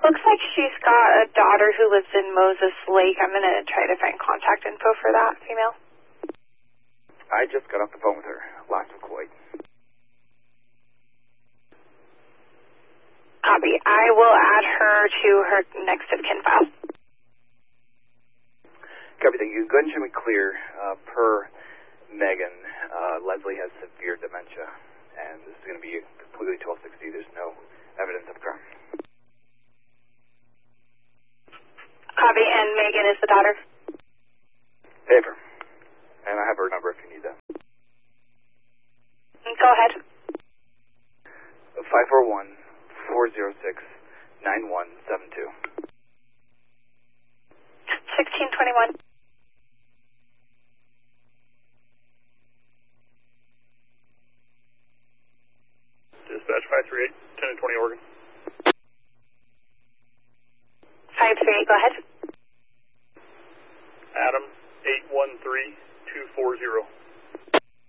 Looks like she's got a daughter who lives in Moses Lake. I'm going to try to find contact info for that female. I just got off the phone with her. Lots of Kuwait. Copy. I will add her to her next of kin file. Copy, thank you. Go ahead and show me clear. Per Megan, Leslie has severe dementia, and this is going to be completely 1260. There's no evidence of crime. Copy, and Megan is the daughter? Favor. And I have her number if you need that. Go ahead. 541-406-9172. 1621. Dispatch 538, 10 and 20 Oregon. 538, go ahead. Adam, 813240.